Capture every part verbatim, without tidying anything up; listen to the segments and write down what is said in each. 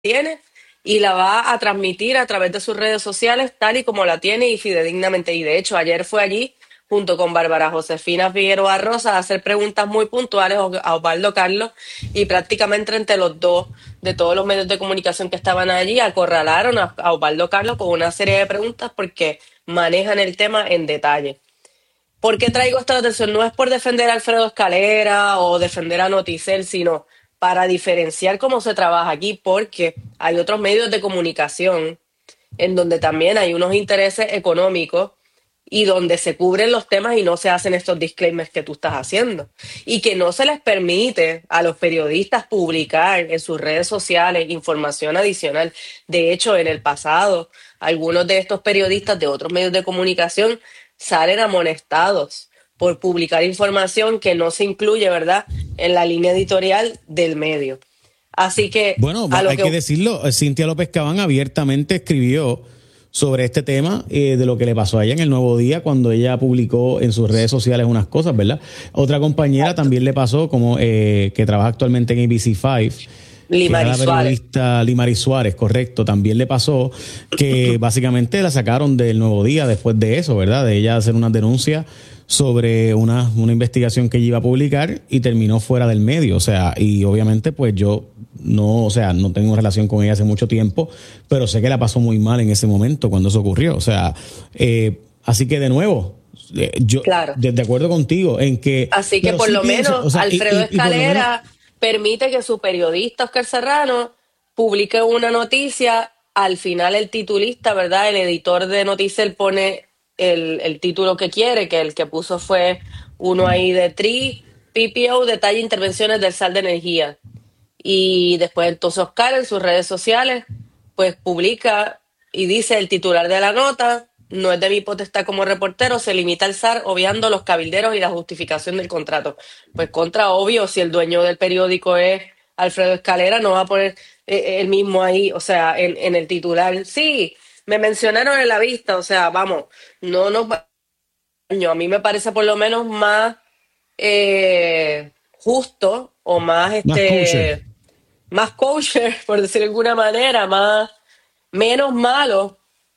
tiene y la va a transmitir a través de sus redes sociales tal y como la tiene y fidedignamente. Y de hecho, ayer fue allí junto con Bárbara Josefina Figueroa Rosa a hacer preguntas muy puntuales a Osvaldo Carlos y prácticamente entre los dos de todos los medios de comunicación que estaban allí acorralaron a, a Osvaldo Carlos con una serie de preguntas porque manejan el tema en detalle. ¿Por qué traigo esta atención? No es por defender a Alfredo Escalera o defender a Noticel, sino para diferenciar cómo se trabaja aquí, porque hay otros medios de comunicación en donde también hay unos intereses económicos y donde se cubren los temas y no se hacen estos disclaimers que tú estás haciendo. Y que no se les permite a los periodistas publicar en sus redes sociales información adicional. De hecho, en el pasado, algunos de estos periodistas de otros medios de comunicación salen amonestados por publicar información que no se incluye, ¿verdad?, en la línea editorial del medio. Así que... Bueno, a lo hay que... que decirlo, Cintia López Cabán abiertamente escribió sobre este tema eh, de lo que le pasó a ella en el Nuevo Día cuando ella publicó en sus redes sociales unas cosas, ¿verdad? Otra compañera Exacto. también le pasó, como eh, que trabaja actualmente en A B C cinco, Limaris la periodista Limaris Suárez, correcto, también le pasó que básicamente la sacaron del Nuevo Día después de eso, ¿verdad? De ella hacer una denuncia sobre una, una investigación que ella iba a publicar y terminó fuera del medio. O sea, y obviamente pues yo no, o sea, no tengo relación con ella hace mucho tiempo, pero sé que la pasó muy mal en ese momento cuando eso ocurrió. O sea, eh, así que de nuevo, eh, yo claro. de, de acuerdo contigo en que... Así que por sí lo pienso, menos o sea, Alfredo y, y, Escalera y lo menos, permite que su periodista Oscar Serrano publique una noticia. Al final el titulista, ¿verdad? El editor de Noticel pone el, el título que quiere, que el que puso fue uno ahí de Tri, P P O, detalle intervenciones del sal de energía. Y después entonces Oscar en sus redes sociales pues publica y dice el titular de la nota: no es de mi potestad como reportero, se limita al S A R obviando los cabilderos y la justificación del contrato. Pues contra obvio, si el dueño del periódico es Alfredo Escalera, no va a poner eh, él mismo ahí, o sea, en, en el titular. Sí, me mencionaron en la vista, o sea, vamos, no nos va... A mí me parece por lo menos más eh, justo o más más kosher. este más kosher, por decir de alguna manera, más menos malo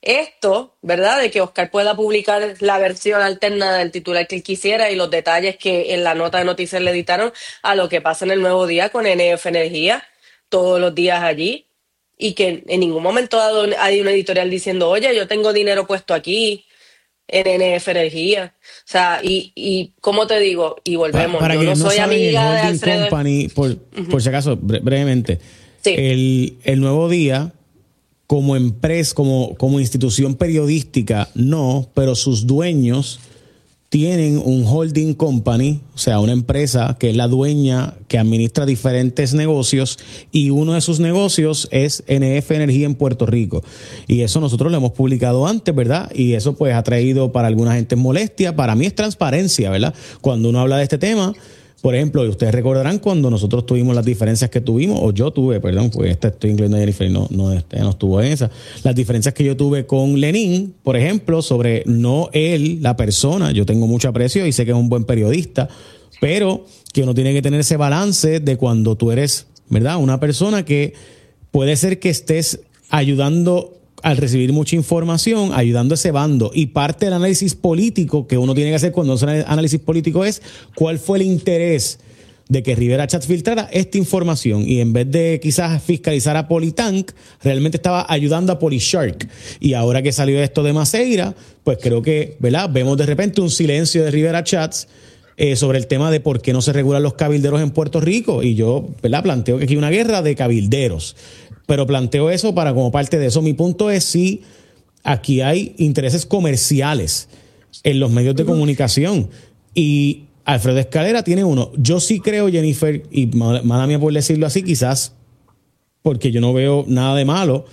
esto, ¿verdad? De que Oscar pueda publicar la versión alterna del titular que él quisiera y los detalles que en la nota de noticias le editaron a lo que pasa en el Nuevo Día con N F Energía, todos los días allí, y que en ningún momento hay un editorial diciendo, oye, yo tengo dinero puesto aquí en N F Energía. O sea, y, y ¿cómo te digo? Y volvemos, para, para yo no que soy no amiga de Alfredo. Company, por, uh-huh. por si acaso, bre- brevemente, sí. el, el Nuevo Día, como empresa, como, como institución periodística, no, pero sus dueños tienen un holding company, o sea, una empresa que es la dueña que administra diferentes negocios, y uno de sus negocios es N F Energía en Puerto Rico. Y eso nosotros lo hemos publicado antes, ¿verdad? Y eso pues ha traído para alguna gente molestia. Para mí es transparencia, ¿verdad? Cuando uno habla de este tema, por ejemplo, ustedes recordarán cuando nosotros tuvimos las diferencias que tuvimos, o yo tuve, perdón, pues esta estoy incluyendo a Jennifer, no, no, este, no estuvo en esa. Las diferencias que yo tuve con Lenín, por ejemplo, sobre no él, la persona. Yo tengo mucho aprecio y sé que es un buen periodista, pero que uno tiene que tener ese balance de cuando tú eres, ¿verdad?, una persona que puede ser que estés ayudando al recibir mucha información, ayudando a ese bando. Y parte del análisis político que uno tiene que hacer cuando hace análisis político es cuál fue el interés de que Rivera Chat filtrara esta información, y en vez de quizás fiscalizar a Politank, realmente estaba ayudando a Polishark. Y ahora que salió esto de Maceira, pues creo que, ¿verdad?, vemos de repente un silencio de Rivera Chats eh, sobre el tema de por qué no se regulan los cabilderos en Puerto Rico. Y yo, ¿verdad?, planteo que aquí hay una guerra de cabilderos. Pero planteo eso para como parte de eso. Mi punto es si aquí hay intereses comerciales en los medios de uh-huh. comunicación. Y Alfredo Escalera tiene uno. Yo sí creo, Jennifer, y mala mía por decirlo así, quizás porque yo no veo nada de malo,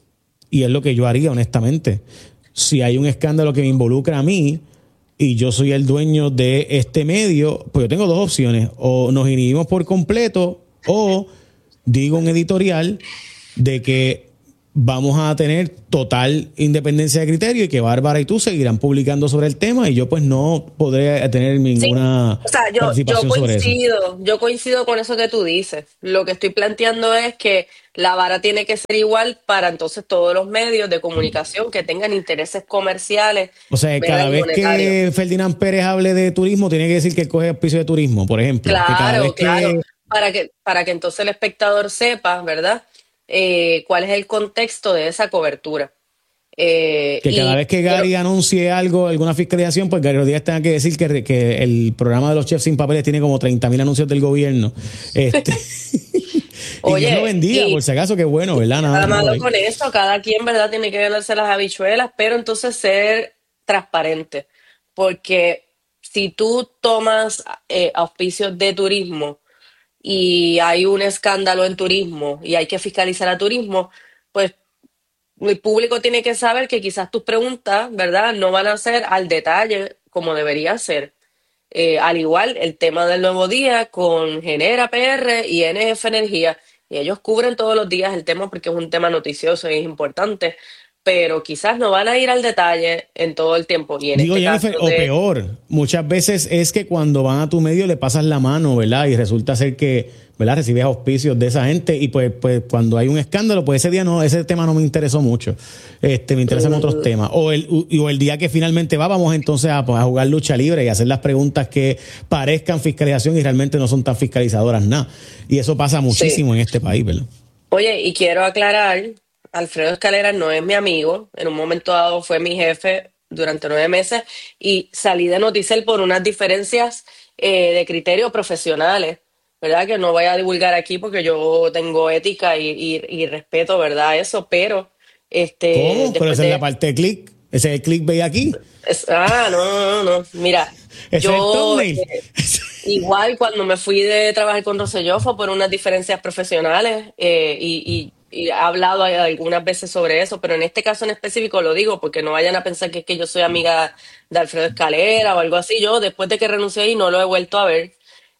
y es lo que yo haría, honestamente. Si hay un escándalo que me involucra a mí y yo soy el dueño de este medio, pues yo tengo dos opciones. O nos inhibimos por completo, o digo un editorial de que vamos a tener total independencia de criterio y que Bárbara y tú seguirán publicando sobre el tema y yo pues no podré tener ninguna Sí. O sea, yo, yo participación sobre eso. coincido, yo coincido con eso que tú dices. Lo que estoy planteando es que la vara tiene que ser igual para entonces todos los medios de comunicación que tengan intereses comerciales, O sea, ¿verdad? cada Y vez monetarios. que Ferdinand Pérez hable de turismo, tiene que decir que él coge auspicio de turismo, por ejemplo. Que cada vez Claro, claro, que para que, para que entonces el espectador sepa, ¿verdad? Eh, cuál es el contexto de esa cobertura. Eh, Que cada y vez que quiero, Gary anuncie algo, alguna fiscalización, pues Gary Rodríguez tenga que decir que, que el programa de los chefs sin papeles tiene como treinta mil anuncios del gobierno. Este, y Dios lo oye, bendiga, por y si acaso, qué bueno, ¿verdad? Nada, nada nada malo ahí. con eso, cada quien, ¿verdad? Tiene que ganarse las habichuelas, pero entonces ser transparente, porque si tú tomas eh, auspicios de turismo y hay un escándalo en turismo y hay que fiscalizar a turismo, pues el público tiene que saber que quizás tus preguntas, ¿verdad? No van a ser al detalle como debería ser. Eh, al igual, el tema del Nuevo Día con Genera P R y N F Energía. Y ellos cubren todos los días el tema porque es un tema noticioso y es importante, pero quizás no van a ir al detalle en todo el tiempo. Y en Digo, este Jennifer, caso o de... peor, muchas veces es que cuando van a tu medio le pasas la mano, ¿verdad? Y resulta ser que, ¿verdad? Recibes auspicios de esa gente y pues, pues cuando hay un escándalo, pues ese día no, ese tema no me interesó mucho. Este, me interesan otros mm, temas. O el, o el día que finalmente va, vamos entonces a, pues, a jugar lucha libre y hacer las preguntas que parezcan fiscalización y realmente no son tan fiscalizadoras, nada. Y eso pasa sí. muchísimo en este país, ¿verdad? Oye, y quiero aclarar, Alfredo Escalera no es mi amigo, en un momento dado fue mi jefe durante nueve meses y salí de Noticel por unas diferencias eh, de criterios profesionales, ¿verdad? Que no voy a divulgar aquí porque yo tengo ética y, y- y respeto, ¿verdad? Eso, pero este, ¿Cómo? Pero después esa es la de... parte de click. Ese es el clickbait aquí. es- ah, no, no, no, no. Mira, Ese es el yo... thumbnail. eh, igual cuando me fui de trabajar con Rosselló fue por unas diferencias profesionales eh, y, y- y he hablado algunas veces sobre eso, pero en este caso en específico lo digo porque no vayan a pensar que es que yo soy amiga de Alfredo Escalera o algo así. Yo después de que renuncié ahí no lo he vuelto a ver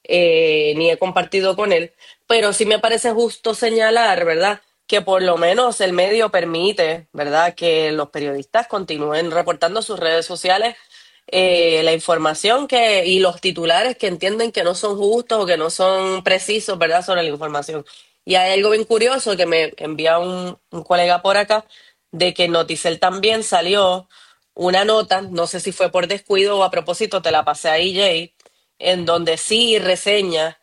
eh, ni he compartido con él, pero sí me parece justo señalar, ¿verdad? Que por lo menos el medio permite, ¿verdad? Que los periodistas continúen reportando sus redes sociales eh, la información que y los titulares que entienden que no son justos o que no son precisos, ¿verdad? Sobre la información. Y hay algo bien curioso que me envía un, un colega por acá, de que Noticel también salió una nota, no sé si fue por descuido o a propósito, te la pasé a E J, en donde sí reseña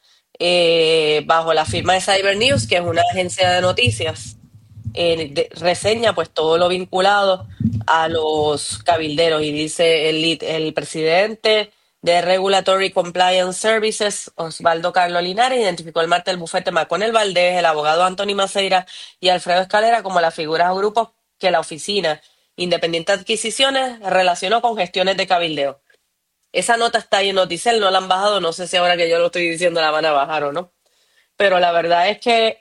eh, bajo la firma de Cyber News, que es una agencia de noticias, eh, de- reseña pues todo lo vinculado a los cabilderos y dice el, lit- el presidente de Regulatory Compliance Services, Osvaldo Carlos Linares, identificó el martes el bufete Maconel Valdés, el abogado Anthony Maceira y Alfredo Escalera como las figuras o grupos que la oficina Independiente de Adquisiciones relacionó con gestiones de cabildeo. Esa nota está ahí en Noticel, no la han bajado, no sé si ahora que yo lo estoy diciendo la van a bajar o no, pero la verdad es que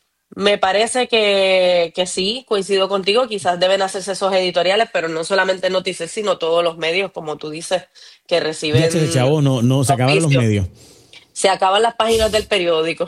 me parece que, que sí, coincido contigo, quizás deben hacerse esos editoriales, pero no solamente Noticel, sino todos los medios, como tú dices, que Ya, che, reciben chavo, no, no, se acabaron los auspicio. medios. Se acaban las páginas del periódico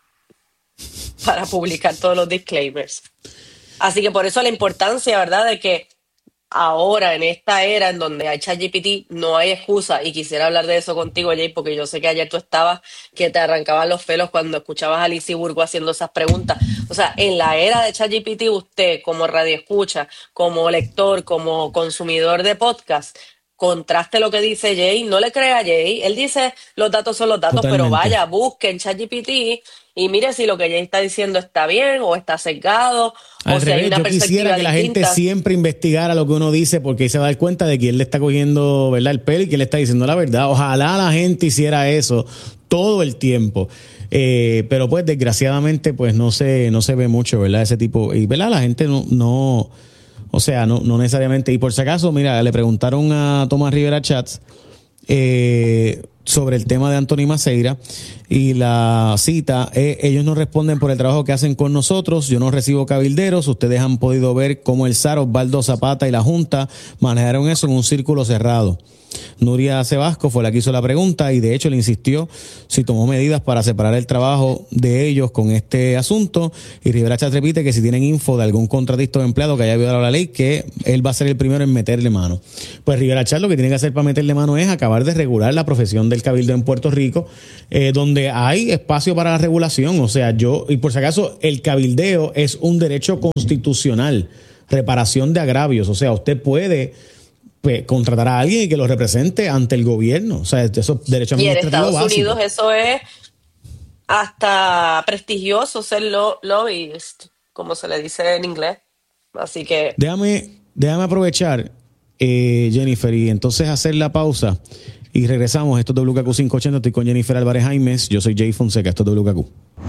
para publicar todos los disclaimers. Así que por eso la importancia, ¿verdad?, de que ahora, en esta era en donde hay ChatGPT, no hay excusa. Y quisiera hablar de eso contigo, Jay, porque yo sé que ayer tú estabas que te arrancaban los pelos cuando escuchabas a Lizzie Burgo haciendo esas preguntas. O sea, en la era de ChatGPT, usted, como radioescucha, como lector, como consumidor de podcast, contraste lo que dice Jay, no le crea a Jay. Él dice los datos son los datos, pero Totalmente. vaya, busquen ChatGPT y mire si lo que Jay está diciendo está bien o está sesgado o Al si hay revés, una yo quisiera perspectiva que la gente distinta. siempre investigara lo que uno dice porque ahí se da cuenta de quién le está cogiendo, ¿verdad?, el pelo y quién le está diciendo la verdad. Ojalá la gente hiciera eso todo el tiempo. Eh, pero pues desgraciadamente pues no se, no se ve mucho, ¿verdad? Ese tipo, y ¿verdad? La gente no, no o sea, no, no necesariamente. Y por si acaso, mira, le preguntaron a Tomás Rivera Chats, eh, sobre el tema de Anthony Maceira, y la cita, eh, ellos nos responden por el trabajo que hacen con nosotros, yo no recibo cabilderos, ustedes han podido ver cómo el S A R, Osvaldo Zapata y la Junta manejaron eso en un círculo cerrado. Nuria Sebasco fue la que hizo la pregunta y de hecho le insistió si tomó medidas para separar el trabajo de ellos con este asunto, y Rivera Chat repite que si tienen info de algún contratista o empleado que haya violado la ley, que él va a ser el primero en meterle mano. Pues Rivera Chat lo que tiene que hacer para meterle mano es acabar de regular la profesión del cabildo en Puerto Rico, eh, donde hay espacio para la regulación. O sea, yo, y por si acaso, el cabildeo es un derecho constitucional, reparación de agravios. O sea, usted puede pues, contratar a alguien y que lo represente ante el gobierno. O sea, esos derechos y en administrativos Estados básicos. Unidos eso es hasta prestigioso ser lo, lobbyist, como se le dice en inglés. Así que Déjame, déjame aprovechar, eh, Jennifer, y entonces hacer la pausa y regresamos. Esto es W K Q quinientos ochenta, estoy con Jennifer Álvarez Jaimes, yo soy Jay Fonseca, esto es W K Q.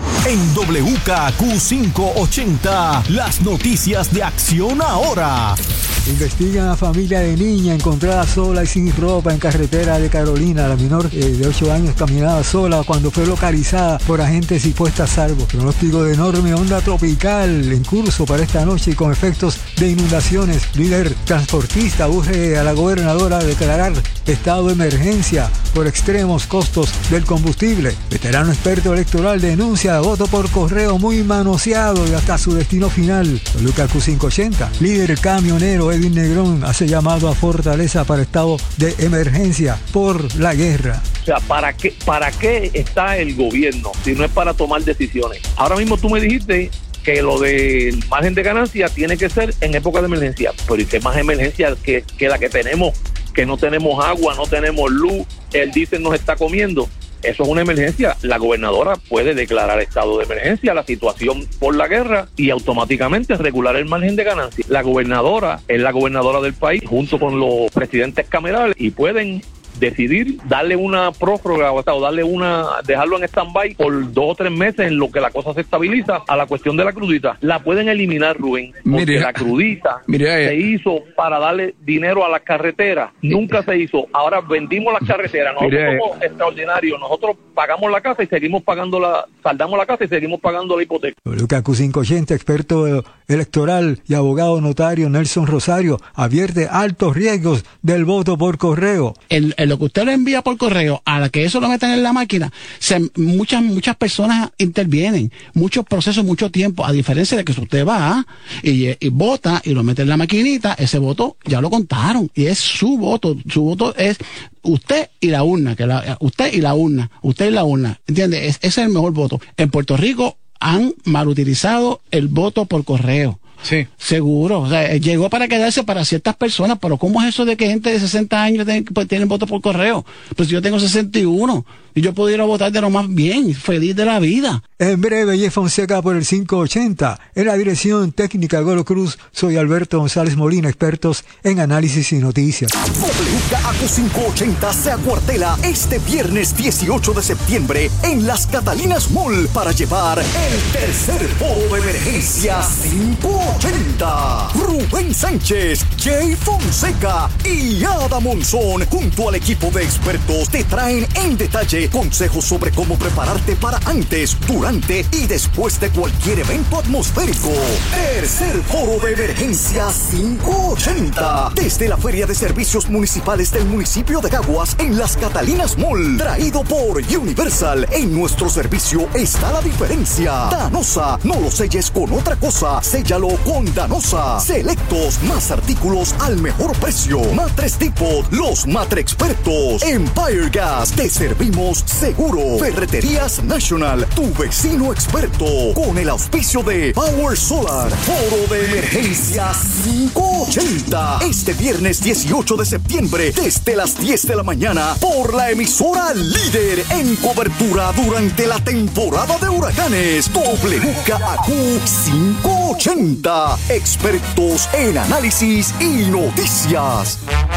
En W K Q quinientos ochenta, las noticias de Acción Ahora. Investigan a familia de niña encontrada sola y sin ropa en carretera de Carolina. La menor eh, de ocho años caminaba sola cuando fue localizada por agentes y puesta a salvo. Pronóstico de enorme onda tropical en curso para esta noche y con efectos de inundaciones. Líder transportista urge a la gobernadora a declarar estado de emergencia por extremos costos del combustible. Veterano experto electoral denuncia voto por correo muy manoseado y hasta su destino final. W K Q quinientos ochenta. Líder camionero Edwin Negrón hace llamado a Fortaleza para estado de emergencia por la guerra. O sea, ¿para qué, ¿para qué está el gobierno si no es para tomar decisiones? Ahora mismo tú me dijiste que lo del margen de ganancia tiene que ser en época de emergencia. Pero ¿y qué más emergencia que, que la que tenemos? Que no tenemos agua, no tenemos luz, el diésel nos está comiendo. Eso es una emergencia. La gobernadora puede declarar estado de emergencia, la situación por la guerra, y automáticamente regular el margen de ganancia. La gobernadora es la gobernadora del país, junto con los presidentes camerales, y pueden decidir darle una prórroga, o sea, o darle una, dejarlo en stand-by por dos o tres meses en lo que la cosa se estabiliza a la cuestión de la crudita. La pueden eliminar, Rubén, porque mire, la crudita mire, se hizo para darle dinero a las carreteras, nunca se hizo. Ahora vendimos las carreteras, nosotros mire, somos extraordinarios, nosotros pagamos la casa y seguimos pagando la, saldamos la casa y seguimos pagando la hipoteca. W K Q quinientos ochenta, experto electoral y abogado notario Nelson Rosario advierte altos riesgos del voto por correo. El, el lo que usted le envía por correo, a la que eso lo metan en la máquina, se, muchas muchas personas intervienen, muchos procesos, mucho tiempo, a diferencia de que si usted va y, y vota y lo mete en la maquinita, ese voto ya lo contaron y es su voto, su voto es usted y la urna, que la, usted y la urna, usted y la urna, ¿entiende? Es, ese es el mejor voto. En Puerto Rico han malutilizado el voto por correo. Sí. Seguro, o sea, llegó para quedarse para ciertas personas, pero ¿cómo es eso de que gente de sesenta años tienen, pues, tienen voto por correo? Pues yo tengo sesenta y uno y yo puedo ir a votar de lo más bien, feliz de la vida. En breve, Jeff Fonseca por el quinientos ochenta. En la dirección técnica Golo Cruz, soy Alberto González Molina, expertos en análisis y noticias. W K Q quinientos ochenta se acuartela este viernes dieciocho de septiembre en Las Catalinas Mall para llevar el tercer foro de emergencia quinientos ochenta. Rubén Sánchez, Jay Fonseca y Ada Monzón, junto al equipo de expertos, te traen en detalle consejos sobre cómo prepararte para antes, durante y después de cualquier evento atmosférico. Tercer foro de emergencia quinientos ochenta. Desde la Feria de Servicios Municipales del municipio de Caguas en Las Catalinas Mall. Traído por Universal. En nuestro servicio está la diferencia. Danosa, no lo selles con otra cosa. Séllalo con Danosa. Selectos, más artículos al mejor precio. Matres Depot, los Matre Expertos. Empire Gas, te servimos seguro. Ferreterías National, tu vecino experto. Con el auspicio de Power Solar. Foro de emergencia quinientos ochenta. Este viernes dieciocho de septiembre, desde las diez de la mañana, por la emisora líder en cobertura durante la temporada de huracanes. W K Q quinientos ochenta. Expertos en análisis y noticias.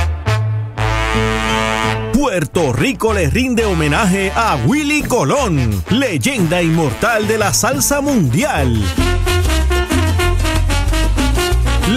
Puerto Rico le rinde homenaje a Willie Colón, leyenda inmortal de la salsa mundial. La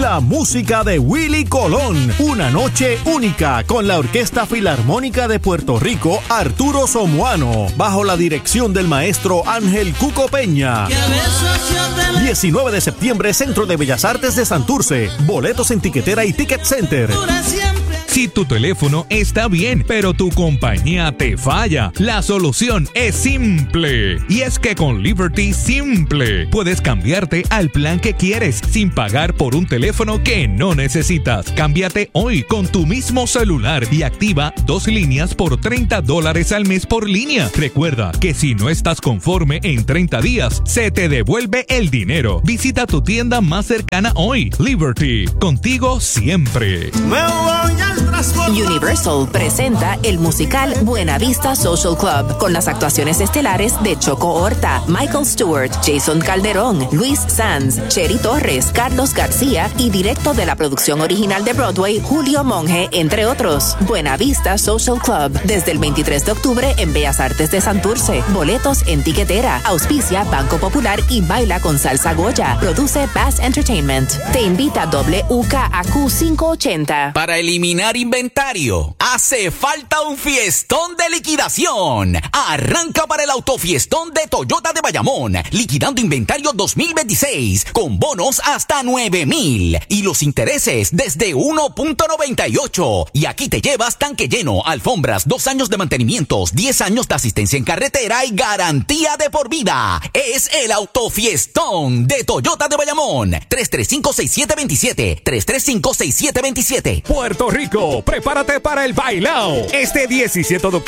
la música de Willy Colón. Una noche única con la Orquesta Filarmónica de Puerto Rico, Arturo Somoano, bajo la dirección del maestro Ángel Cuco Peña. diecinueve de septiembre, Centro de Bellas Artes de Santurce. Boletos en Tiquetera y Ticket Center. Si tu teléfono está bien, pero tu compañía te falla, la solución es simple. Y es que con Liberty Simple puedes cambiarte al plan que quieres sin pagar por un teléfono que no necesitas. Cámbiate hoy con tu mismo celular y activa dos líneas por treinta dólares al mes por línea. Recuerda que si no estás conforme en treinta días, se te devuelve el dinero. Visita tu tienda más cercana hoy. Liberty, contigo siempre. Me voy al Universal presenta el musical Buena Vista Social Club con las actuaciones estelares de Choco Horta, Michael Stewart, Jason Calderón, Luis Sanz, Cheri Torres, Carlos García y directo de la producción original de Broadway, Julio Monge, entre otros. Buena Vista Social Club, desde el veintitrés de octubre en Bellas Artes de Santurce. Boletos en Tiquetera. Auspicia Banco Popular y Baila con Salsa Goya. Produce Bass Entertainment. Te invita W K A Q quinientos ochenta. Para eliminar inventario, hace falta un fiestón de liquidación. Arranca para el autofiestón de Toyota de Bayamón, liquidando inventario dos mil veintiséis, con bonos hasta nueve mil y los intereses desde uno punto noventa y ocho. Y aquí te llevas tanque lleno, alfombras, dos años de mantenimientos, diez años de asistencia en carretera y garantía de por vida. Es el autofiestón de Toyota de Bayamón. tres tres cinco, seis siete dos siete, tres tres cinco, seis siete dos siete. Puerto Rico, prepárate para el bailao. Este diecisiete de octubre